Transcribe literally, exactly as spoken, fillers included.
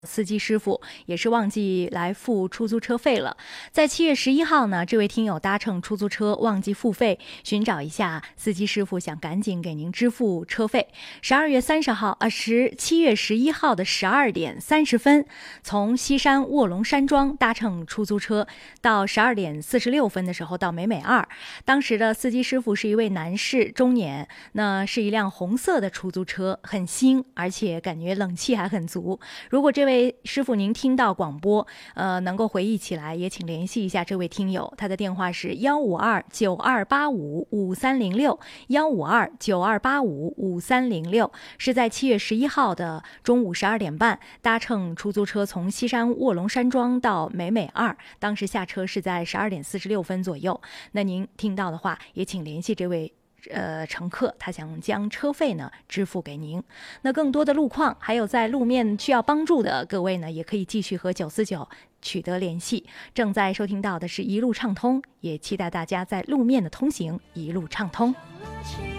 司机师傅也是忘记来付出租车费了。在七月十一号呢，这位听友搭乘出租车忘记付费，寻找一下司机师傅，想赶紧给您支付车费。十二月三十号啊，十七月十一号的十二点三十分，从西山卧龙山庄搭乘出租车，到十二点四十六分的时候到美美二。当时的司机师傅是一位男士，中年，那是一辆红色的出租车，很新，而且感觉冷气还很足。如果这位师傅您听到广播，呃，能够回忆起来，也请联系一下这位听友，他的电话是幺五二九二八五五三零六，幺五二九二八五五三零六，是在七月十一号的中午十二点半搭乘出租车从西山卧龙山庄到美美二，当时下车是在十二点四十六分左右。那您听到的话，也请联系这位。呃，乘客他想将车费呢支付给您。那更多的路况，还有在路面需要帮助的各位呢，也可以继续和九四九取得联系。正在收听到的是一路畅通，也期待大家在路面的通行一路畅通。